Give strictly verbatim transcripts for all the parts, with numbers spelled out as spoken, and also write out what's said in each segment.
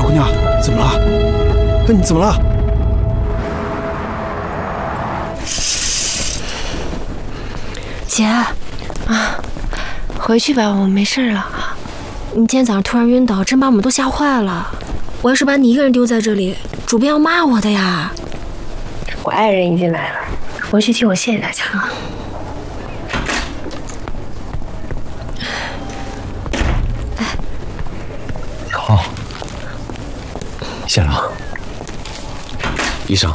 姑娘，怎么了？那你怎么了？ 姐，啊，回去吧，我没事了。你今天早上突然晕倒，真把我们都吓坏了。我要是把你一个人丢在这里，主编要骂我的呀。 我爱人已经来了，回去替我谢谢大家。 好，谢了。医生，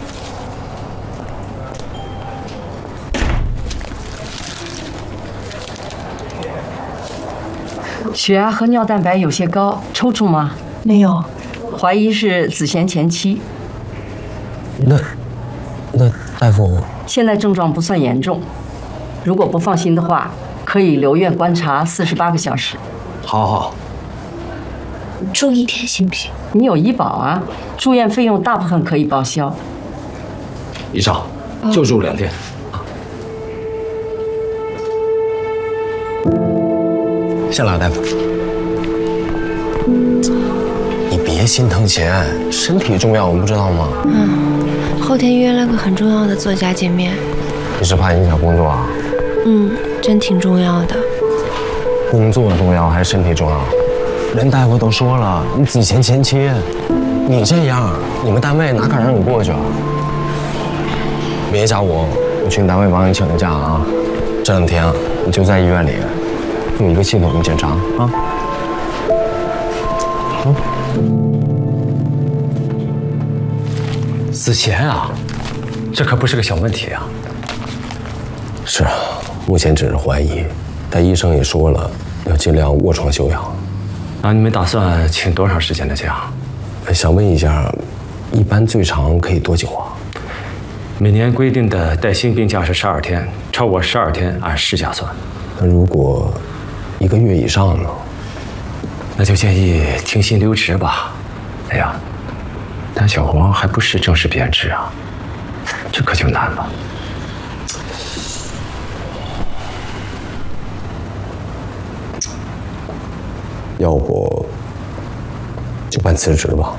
血压和尿蛋白有些高，抽搐吗？ 没有， 怀疑是子痫前期。 那那大夫， 现在症状不算严重，如果不放心的话，可以留院观察四十八个小时。 好好。 住一天行不行？ 你有医保啊，住院费用大部分可以报销。 医生，就住两天。谢了，大夫。你别心疼钱，身体重要，我们不知道吗？ 嗯，后天约了个很重要的作家见面。 你是怕影响工作啊？ 嗯，真挺重要的。 工作重要还是身体重要？人大夫都说了，你子痫前期，你这样，你们单位哪敢让你过去啊？别找我，我去你单位帮你请个假啊。这两天你就在医院里做一个系统的检查啊。嗯。 子痫啊，这可不是个小问题啊。 是啊，目前只是怀疑，但医生也说了，要尽量卧床休养。 那你们打算请多长时间的假？ 想问一下，一般最长可以多久啊？ 每年规定的带薪病假是十二天，超过十二天按事假算。 那如果一个月以上呢？ 那就建议停薪留职吧。哎呀，但小黄还不是正式编制啊，这可就难了。 要不就办辞职吧。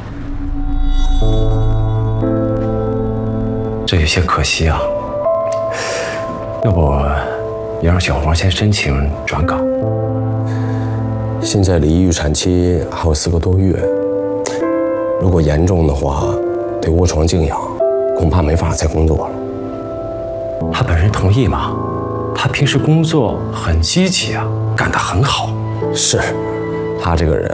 这有些可惜啊。要不也让小黄先申请转岗。 现在离预产期还有四个多月，如果严重的话，得卧床静养，恐怕没法再工作了。 他本人同意吗？他平时工作很积极啊，干得很好。 是，他这个人